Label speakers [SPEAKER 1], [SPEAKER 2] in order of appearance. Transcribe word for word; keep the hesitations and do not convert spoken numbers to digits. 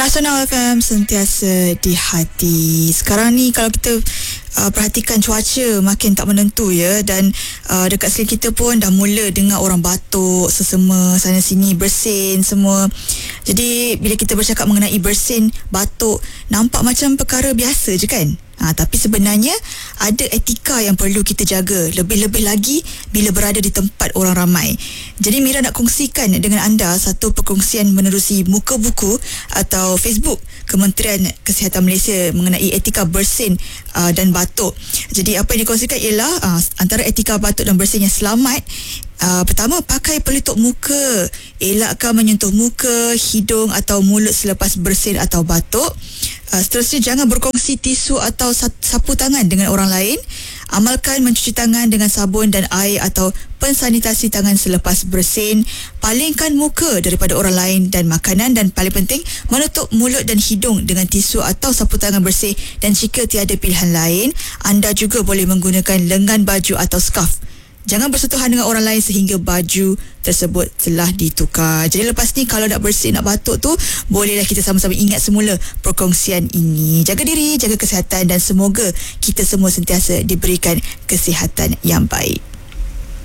[SPEAKER 1] Nasional F M, sentiasa di hati. Sekarang ni kalau kita uh, perhatikan cuaca makin tak menentu ya, dan uh, dekat sekeliling kita pun dah mula dengar orang batuk, sesama sana sini, bersin semua. Jadi bila kita bercakap mengenai bersin, batuk, nampak macam perkara biasa je kan? Ha, tapi sebenarnya ada etika yang perlu kita jaga, lebih-lebih lagi bila berada di tempat orang ramai. Jadi Mira nak kongsikan dengan anda satu perkongsian menerusi muka buku atau Facebook Kementerian Kesihatan Malaysia mengenai etika bersin uh, dan batuk. Jadi apa yang dikongsikan ialah uh, antara etika batuk dan bersin yang selamat. Uh, pertama, pakai pelitup muka. Elakkan menyentuh muka, hidung atau mulut selepas bersin atau batuk. Uh, seterusnya, jangan berkongsi tisu atau sapu tangan dengan orang lain. Amalkan mencuci tangan dengan sabun dan air atau pensanitasi tangan selepas bersin. Palingkan muka daripada orang lain dan makanan, dan paling penting, menutup mulut dan hidung dengan tisu atau sapu tangan bersih. Dan jika tiada pilihan lain, anda juga boleh menggunakan lengan baju atau skarf. Jangan bersentuhan dengan orang lain sehingga baju tersebut telah ditukar. Jadi lepas ni kalau nak bersin, nak batuk tu, bolehlah kita sama-sama ingat semula perkongsian ini. Jaga diri, jaga kesihatan, dan semoga kita semua sentiasa diberikan kesihatan yang baik.